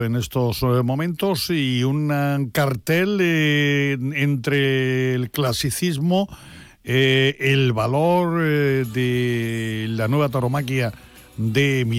en estos momentos y un cartel entre el clasicismo, el valor de la nueva tauromaquia de